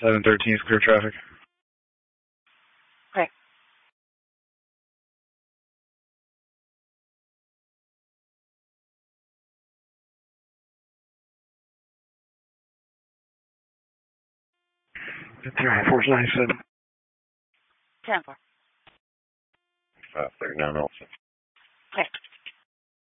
713 is clear traffic. Okay. Force 97. 10-4. 539 also. Okay.